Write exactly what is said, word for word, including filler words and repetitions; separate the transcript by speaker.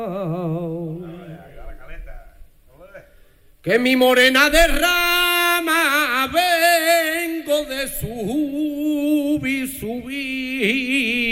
Speaker 1: Que mi morena derrama, vengo de subir, subir.